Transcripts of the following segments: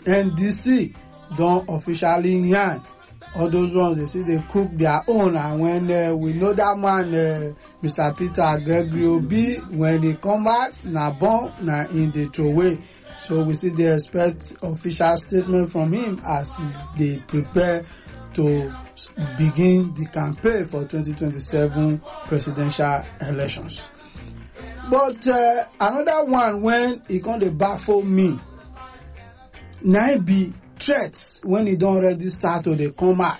NDC don officially yarn. All those ones, they say they cook their own. And when we know that man, Mr. Peter Gregory Obi, when he come back, na bomb, na in the throwaway. So we still they expect official statement from him as they prepare to begin the campaign for 2027 presidential elections. But another one when he come to baffle me, na be threats when he don't already start to dey come out.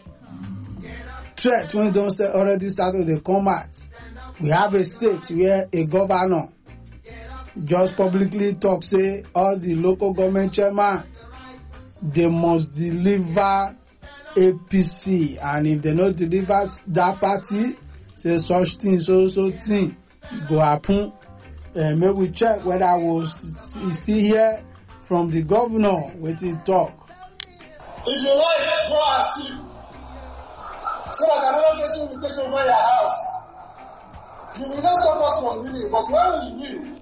Threat when he don't already start to dey come out. We have a state where a governor just publicly talk say all the local government chairman they must deliver APC, and if they not deliver that party, say such thing so thing go happen. May we check whether I was still here from the governor with his talk. If you like, go and sleep. So that another person will take over your house. You will not stop us from winning, but when we win.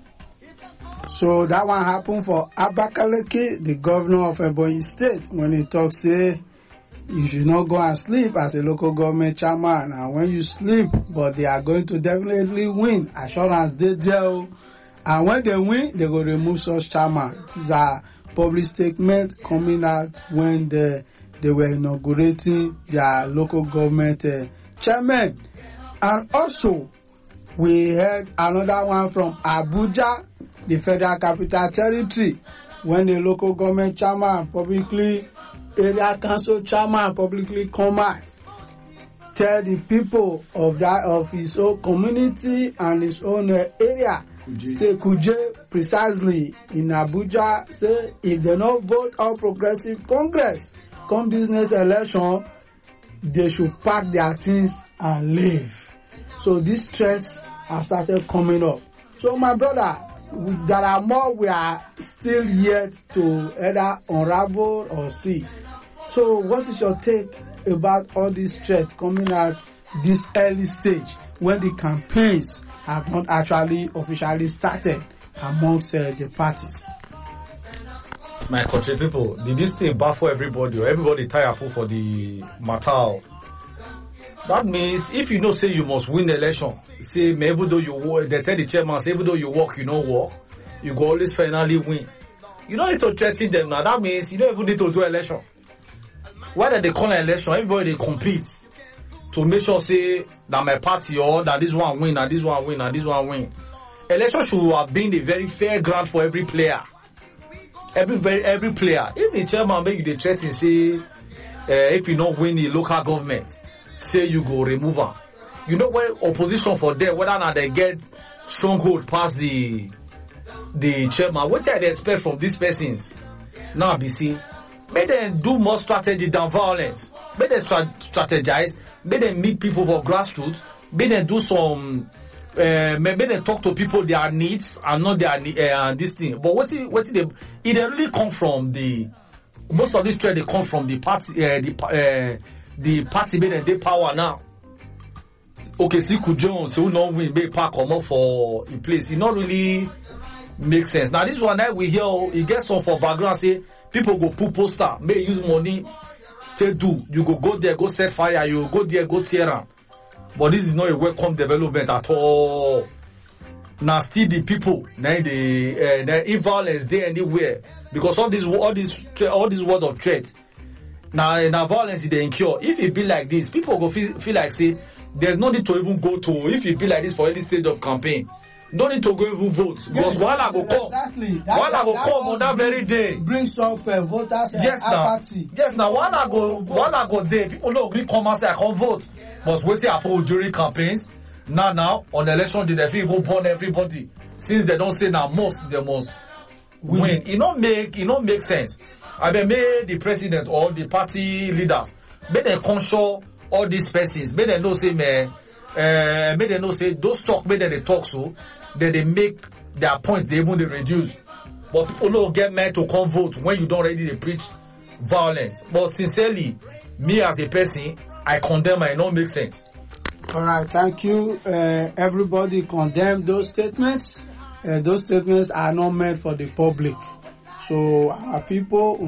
So that one happened for Abakaliki, the governor of Ebonyi State, when he talks say you should not go and sleep as a local government chairman. And when you sleep, but they are going to definitely win. Assurance they there. And when they win, they go remove such chairman. These are public statements coming out when they were inaugurating their local government chairman. And also, we heard another one from Abuja, the Federal Capital Territory, when the local government chairman publicly, area council chairman publicly come out, tell the people of his own community and his own area, say Kuje precisely in Abuja, say if they not vote All Progressive Congress come business election, they should pack their things and leave. So these threats have started coming up. So my brother, there are more we are still yet to either unravel or see. So what is your take about all these threats coming out this early stage when the campaigns have not actually officially started amongst the parties? My country people, did this thing baffle everybody or everybody tire for the matter? That means if you know say you must win the election, say even though you work, they tell the chairman, say even though you work, you don't work, you go always finally win. You don't need to threaten them now. That means you don't even need to do election. Why did they call an election? Everybody they compete to make sure say that my party or that this one win, and this one win, and this one win. Election should have been a very fair ground for every player. Every player. If the chairman make you the threaten say if you not win the local government, say you go remove her. You know where opposition for them, whether or not they get stronghold past the chairman. What I expect from these persons? Now be see, make them do more strategy than violence. Make them strategize. Make them meet people for grassroots. Make them do some. Make them talk to people their needs and not their this thing. But it really come from the most of this trade. They come from the party. The party made them power now. Okay, see, could Jones so no win may pack come up for in place. It not really make sense. Now this one that we hear, it gets some for background say people go put poster, may use money to do. You go there, go set fire. You go there, go tear them. But this is not a welcome development at all. Now still the people, now the violence there anywhere because all this word of threat. Now violence is the incur. If it be like this, people go feel like say there's no need to even go to. If it be like this for any stage of campaign, no need to go even vote because while I go come, exactly. While I go come on that very day, brings up voters apathy. Yes, now while I go there, people don't agree come and say I can't vote. But wait till happen during campaigns. Now on the election day, they feel go burn everybody. Since they don't say now they must win. It don't make sense. I mean, may the president or the party leaders, may they console all these persons, may they know say those talk, may they talk so, that they make their point, they even they reduce. But people don't get mad to come vote when you don't already preach violence. But sincerely, me as a person, I condemn and it don't make sense. All right, thank you. Everybody condemn those statements. Those statements are not meant for the public. So our people